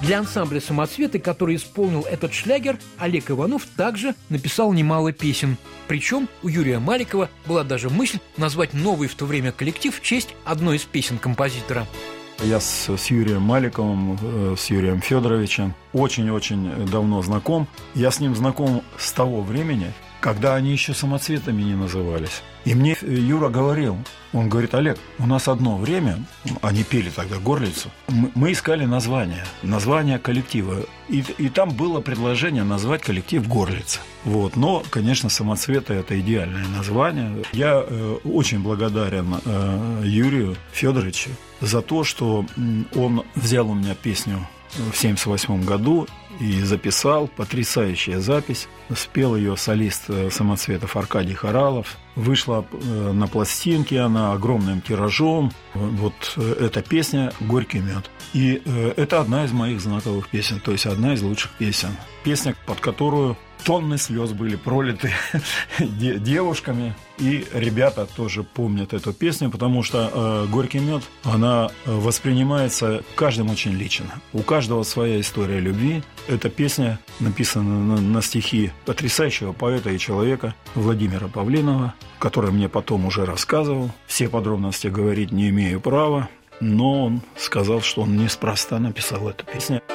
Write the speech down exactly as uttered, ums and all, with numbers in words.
Для ансамбля «Самоцветы», который исполнил этот шлягер, Олег Иванов также написал немало песен. Причем у Юрия Маликова была даже мысль назвать новый в то время коллектив в честь одной из песен композитора. Я с, с Юрием Маликовым, с Юрием Федоровичем очень-очень давно знаком. Я с ним знаком с того времени, когда они еще самоцветами не назывались. И мне Юра говорил, он говорит: Олег, у нас одно время, они пели тогда «Горлицу», мы, мы искали название, название коллектива. И, и там было предложение назвать коллектив «Горлица». Вот. Но, конечно, «Самоцветы» – это идеальное название. Я э, очень благодарен э, Юрию Федоровичу за то, что он взял у меня песню в семьдесят восьмом году и записал. Потрясающая запись. Спел ее солист «Самоцветов» Аркадий Хоралов. Вышла на пластинке она огромным тиражом. Вот эта песня «Горький мед». И это одна из моих знаковых песен, то есть одна из лучших песен. Песня, под которую тонны слез были пролиты девушками. И ребята тоже помнят эту песню, потому что э, «Горький мед», она воспринимается каждым очень лично. У каждого своя история любви. Эта песня написана на, на стихи потрясающего поэта и человека Владимира Павлинова, который мне потом уже рассказывал. Все подробности говорить не имею права, но он сказал, что он неспроста написал эту песню.